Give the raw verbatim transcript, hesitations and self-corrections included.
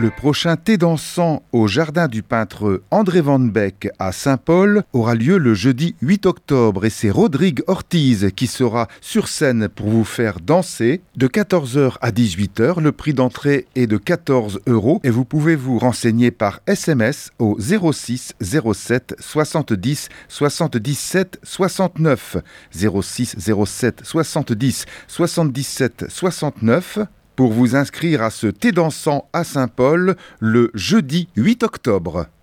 Le prochain thé dansant au jardin du peintre André Van Beek à Saint-Paul aura lieu le jeudi huit octobre et c'est Rodrigue Ortiz qui sera sur scène pour vous faire danser de quatorze heures à dix-huit heures. Le prix d'entrée est de quatorze euros et vous pouvez vous renseigner par S M S au zéro six zéro sept soixante-dix soixante-dix-sept soixante-neuf zéro six zéro sept soixante-dix soixante-dix-sept soixante-neuf pour vous inscrire à ce thé dansant à Saint-Paul le jeudi huit octobre.